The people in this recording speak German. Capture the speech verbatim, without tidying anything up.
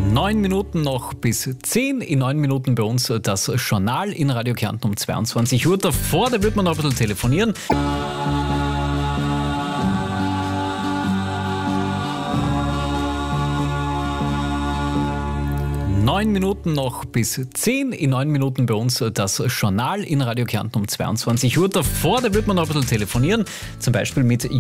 Neun Minuten noch bis zehn. In neun Minuten bei uns das Journal in Radio Kärnten um zweiundzwanzig Uhr. Davor, da wird man noch ein bisschen telefonieren. Neun Minuten noch bis zehn. In neun Minuten bei uns das Journal in Radio Kärnten um zweiundzwanzig Uhr. Davor, da wird man noch ein bisschen telefonieren. Zum Beispiel mit